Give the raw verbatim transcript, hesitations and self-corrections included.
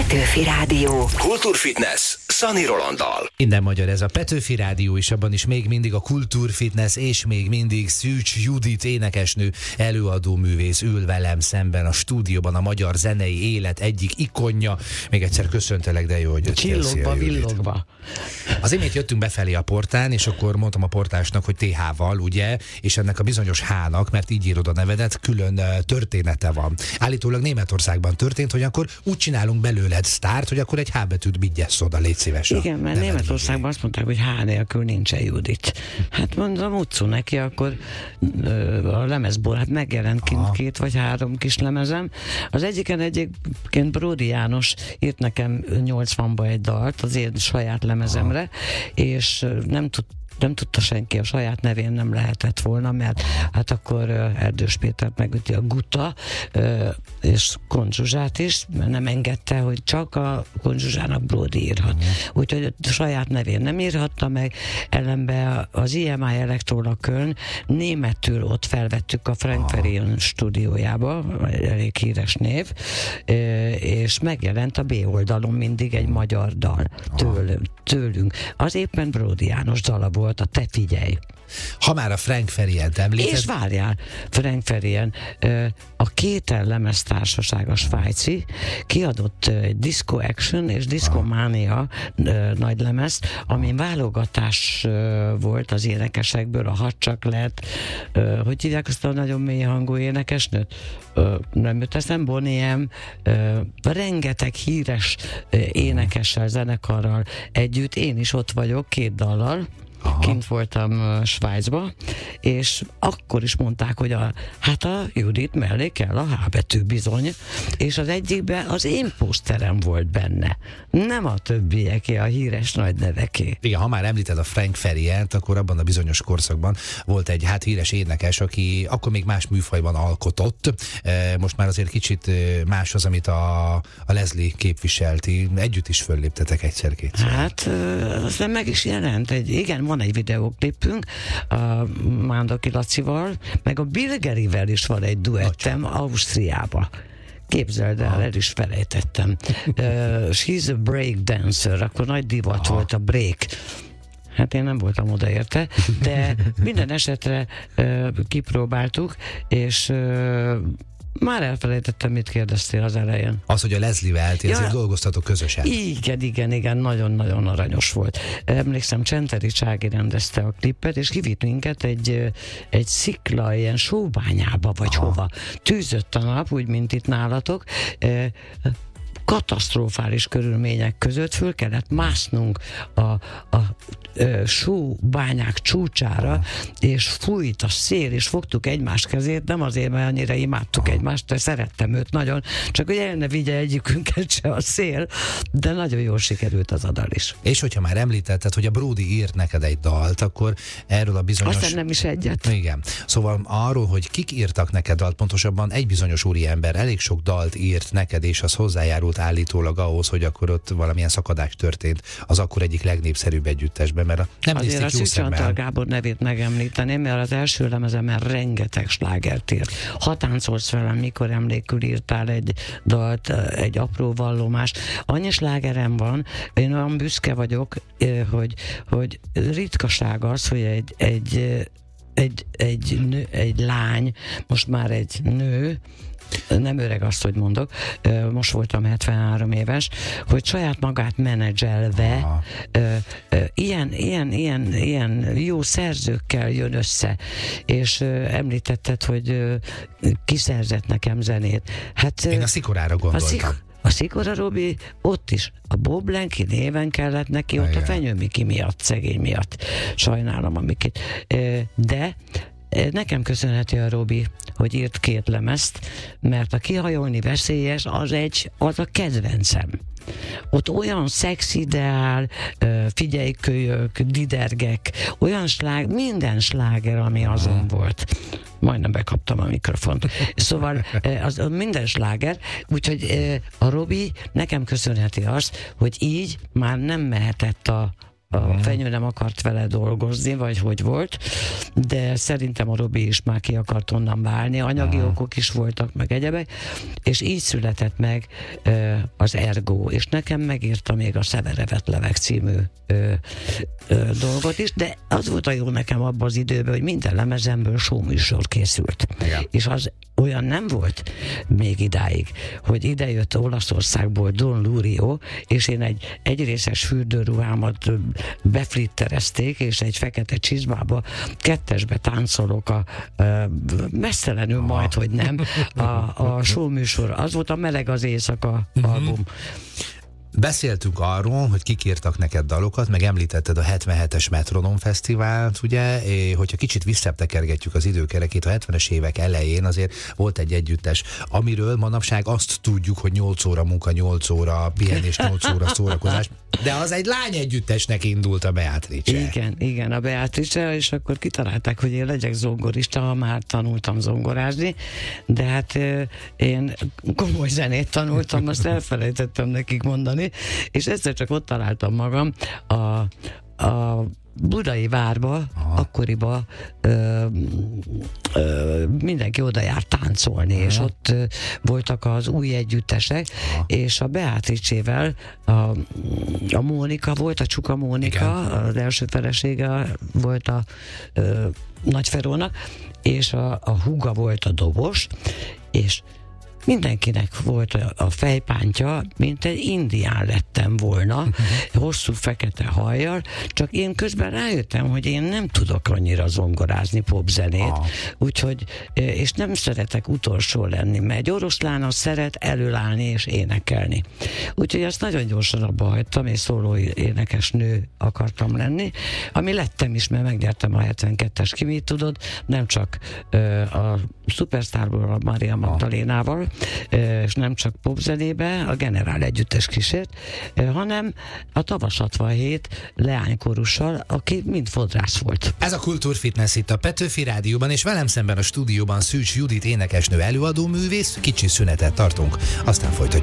Petőfi Rádió. Kultúrfitness Szani Rolanddal. Minden magyar ez a Petőfi Rádió, és abban is még mindig a Kultúrfitness, és még mindig Szűcs Judit énekesnő, előadó művész ül velem szemben a stúdióban, a magyar zenei élet egyik ikonja. Még egyszer köszöntelek, de jó, hogy jöttél. Csillogva, villogva. Az imént jöttünk befelé a portán, és akkor mondtam a portásnak, hogy té há-val, ugye, és ennek a bizonyos H-nak, mert így írod a nevedet, külön története van. Állítólag Németországban történt, hogy akkor úgy csinálunk belőled sztárt, hogy akkor egy H betűt bigyessz oda, légy szíves. Igen, mert Németországban azt mondták, hogy H nélkül nincsen Judit. Hát mondom, utcú neki, akkor a lemezból hát megjelent kint két vagy három kis lemezem. Az egyiken egyébként Bródi János írt nekem nyolcvanban egy dalt az én saját lemezemre, Aha. és nem tud nem tudta senki, a saját nevén nem lehetett volna, mert hát akkor uh, Erdős Pétert megüti a Guta, uh, és Konzsuzsát is, mert nem engedte, hogy csak a Konzsuzsának Bródi írhat. Uh-huh. Úgyhogy a saját nevén nem írhatta meg, ellenben az i em i Elektronakön németül ott felvettük a Frank Farian stúdiójába, elég híres név, uh, és megjelent a B oldalon mindig egy magyar dal tőlünk. tőlünk. Az éppen Bródi János dala volt, a Te figyelj. Ha már a Frank Fariant említed... És várjál, Frank Farian, a Kétel lemeztársaság, a svájci, kiadott egy Disco Action és Disco Mania nagy lemezt, amin válogatás volt az énekesekből, a Hadd csak lett, hogy hívják azt a nagyon mély hangú énekesnőt? Nem jut eszem, Bonnie M, rengeteg híres énekessel, zenekarral együtt, én is ott vagyok, két dallal. Aha. Kint voltam uh, Svájcba, és akkor is mondták, hogy a, hát a Judit mellé kell a H betű bizony, és az egyikben az én poszterem volt benne, nem a többieké, a híres nagy neveké. Igen, ha már említed a Frank Fariant, akkor abban a bizonyos korszakban volt egy hát híres énekes, aki akkor még más műfajban alkotott, most már azért kicsit más az, amit a, a Leslie képviselti, együtt is fölléptetek egyszer-kétszer. Hát, aztán meg is jelent egy, igen, van egy videóklipünk a Mándoki Lacival, meg a Bill Gerivel is van egy duettem Ausztriába. Képzeld el, el is felejtettem. uh, She's a break dancer, akkor nagy divat Aha. volt a break. Hát én nem voltam odaérte, de minden esetre uh, kipróbáltuk, és uh, már elfelejtettem, mit kérdeztél az elején. Az, hogy a Leslie-vel ti ja, azért dolgoztatok közösen. Igen, igen, igen, nagyon-nagyon aranyos volt. Emlékszem, Csenteri Csági rendezte a klippet, és kivitt minket egy, egy szikla, ilyen sóbányába, vagy Aha. hova. Tűzött a nap, úgy, mint itt nálatok. Katasztrofális körülmények között föl kellett másznunk a, a, a sóbányák csúcsára, ah. és fújt a szél, és fogtuk egymás kezét, nem azért, mert annyira imádtuk ah. egymást, de szerettem őt nagyon, csak hogy el ne vigye egyikünket se a szél, de nagyon jól sikerült az a dal is. És hogyha már említetted, hogy a Bródi írt neked egy dalt, akkor erről a bizonyos... Aztán nem is egyet. Igen. Szóval arról, hogy kik írtak neked dalt, pontosabban egy bizonyos úriember elég sok dalt írt neked, és az hozzájárult állítólag ahhoz, hogy akkor ott valamilyen szakadás történt az akkor egyik legnépszerűbb együttesben, mert a nem azért a Szűcs Antal Gábor nevét megemlíteném, mert az első lemezemen rengeteg slágert írt. Ha táncolsz velem, mikor emlékül írtál egy dalt, egy apró vallomás. Annyi slágerem van, én olyan büszke vagyok, hogy, hogy ritkaság az, hogy egy, egy, egy, egy, nő, egy lány, most már egy nő, nem öreg azt, hogy mondok, most voltam hetvenhárom éves, hogy saját magát menedzselve ilyen, ilyen, ilyen, ilyen jó szerzőkkel jön össze, és említetted, hogy kiszerzett nekem zenét. Hát, én a Szikorára gondoltam. A, szik- a Szikora Robi ott is, a Bob Lenki néven kellett neki, ott igen. A Fenyő Miki miatt, szegény miatt. Sajnálom a Mikit. De nekem köszönheti a Robi, hogy írt két lemezt, mert a Kihajolni veszélyes, az egy, az a kedvencem. Ott olyan szexideál, figyelj kölyök, didergek, olyan sláger, minden sláger, ami azon volt. Majdnem bekaptam a mikrofont. Szóval az minden sláger, úgyhogy a Robi nekem köszönheti azt, hogy így már nem mehetett a a Fenyő nem akart vele dolgozni, vagy hogy volt, de szerintem a Robi is már ki akart onnan válni, anyagi uh-huh. okok is voltak, meg egyebek, és így született meg ö, az Ergo, és nekem megírta még a Szeverevet Levek című ö, ö, dolgot is, de az volt a jó nekem abban az időben, hogy minden lemezemből showműsor készült. Igen. És az olyan nem volt még idáig, hogy idejött Olaszországból Don Lurio, és én egy egyrészes fürdőruhámat beflitterezték, és egy fekete csizmába kettesbe táncolok a, a messzelenül majd, hogy nem, a, a showműsor. Az volt a Meleg az éjszaka uh-huh. album. Beszéltünk arról, hogy kik írtak neked dalokat, meg említetted a hetvenhetes Metronom Fesztivált, ugye, hogyha kicsit visszatekergetjük az időkerekét, a hetvenes évek elején azért volt egy együttes, amiről manapság azt tudjuk, hogy nyolc óra munka, nyolc óra pihenés, nyolc óra szórakozás, de az egy lány együttesnek indult, a Beatrice. Igen, igen, a Beatrice, és akkor kitalálták, hogy én legyek zongorista, ha már tanultam zongorázni, de hát én komoly zenét tanultam, azt elfelejtettem nekik mondani, és egyszer csak ott találtam magam a, a Budai Várba, aha. akkoriban ö, ö, mindenki oda járt táncolni, aha. és ott ö, voltak az új együttesek, aha. és a Beatrice-vel a, a Mónika volt, a Csuka Mónika, igen. az első felesége volt a ö, Nagyferónak, és a, a húga volt a dobos, és mindenkinek volt a fejpántja, mint egy indián lettem volna, hosszú fekete hajjal, csak én közben rájöttem, hogy én nem tudok annyira zongorázni popzenét, ah. úgyhogy, és nem szeretek utolsó lenni, mert egy oroszlán az szeret előállni és énekelni. Úgyhogy azt nagyon gyorsan abba hagytam, és szóló énekes nő akartam lenni, ami lettem is, mert megnyertem a hetvenkettes Ki mit tudod, nem csak a Superstarból, a Mária Magdalénával, és nem csak popzenébe, a Generál együttes kísért, hanem a Tavas hatvanhét leánykorussal, aki mind fodrász volt. Ez a Kultúrfitness itt a Petőfi Rádióban, és velem szemben a stúdióban Szűcs Judit énekesnő előadó művész, kicsi szünetet tartunk, aztán folytatjuk.